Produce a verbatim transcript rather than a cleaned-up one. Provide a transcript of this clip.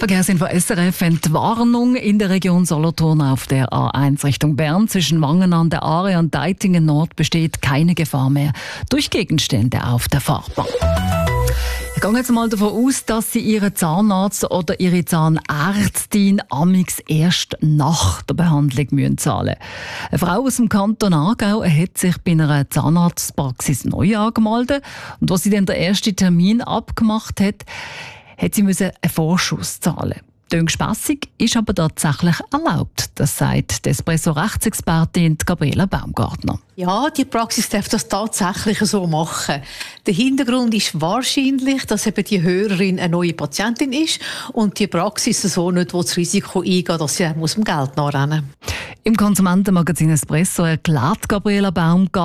Verkehrsinfo S R F, Entwarnung in der Region Solothurn auf der A eins Richtung Bern. Zwischen Wangen an der Aare und Deitingen Nord besteht keine Gefahr mehr durch Gegenstände auf der Fahrbahn. Ich gehe jetzt mal davon aus, dass Sie Ihren Zahnarzt oder Ihre Zahnärztin amix erst nach der Behandlung müssen zahlen. Eine Frau aus dem Kanton Aargau hat sich bei einer Zahnarztpraxis neu angemeldet. Und als sie dann den ersten Termin abgemacht hat, hat sie müssen einen Vorschuss zahlen. Klingt spassig, ist aber tatsächlich erlaubt. Das sagt die Espresso-Rechtsexpertin Gabriela Baumgartner. Ja, die Praxis darf das tatsächlich so machen. Der Hintergrund ist wahrscheinlich, dass eben die Hörerin eine neue Patientin ist und die Praxis so nicht das Risiko eingehen, dass sie aus dem Geld nachrennen muss. Im Konsumentenmagazin Espresso erklärt Gabriela Baumgartner,